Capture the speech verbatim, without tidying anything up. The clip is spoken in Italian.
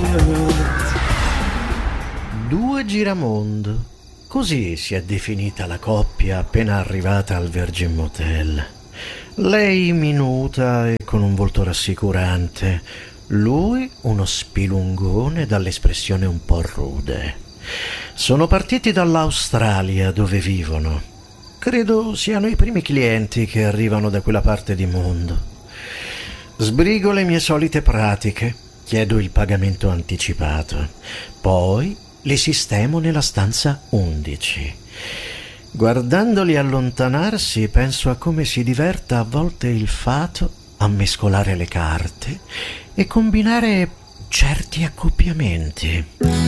Due giramondo. Così si è definita la coppia appena arrivata al Virgin Motel. Lei minuta e con un volto rassicurante, lui uno spilungone dall'espressione un po' rude. Sono partiti dall'Australia, dove vivono. Credo siano i primi clienti che arrivano da quella parte di mondo. Sbrigo le mie solite pratiche, chiedo il pagamento anticipato, poi li sistemo nella stanza undici. Guardandoli allontanarsi, penso a come si diverta a volte il fato a mescolare le carte e combinare certi accoppiamenti.